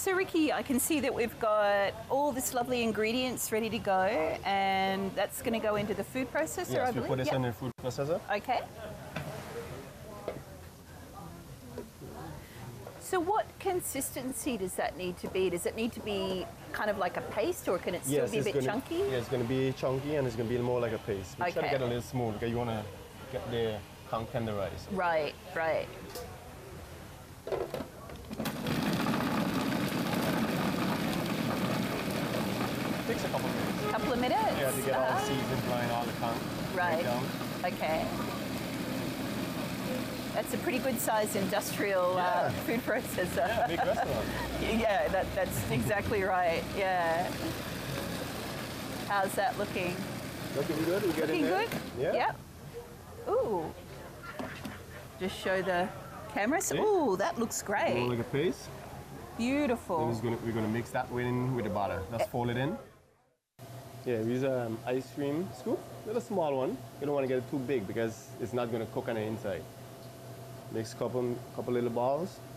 So Ricky, I can see that we've got all this lovely ingredients ready to go, and that's going to go into the food processor, I Yes, we believe. put this in the food processor. Okay. So what consistency does that need to be? Does it need to be kind of like a paste, or can it still be a bit chunky? Yeah, it's going to be chunky and it's going to be more like a paste. We try to get a little smooth because you want to get the tongue tenderized. Right, right. Takes a couple of minutes. Couple of minutes? Yeah, to get all the seasons flying out of the tongue. Right. Down. Okay. That's a pretty good sized industrial food processor. Yeah, big restaurant. Yeah, that's exactly right. Yeah. How's that looking? Looking good? We get Looking in there? good? Yeah. Yep. Ooh. Just show the camera. See? Ooh, that looks More great. like a paste. Beautiful. Then we're going to mix that with the butter. That's fold it in. Yeah, we use an ice cream scoop, little small one. You don't want to get it too big because it's not going to cook on the inside. Mix a couple little balls.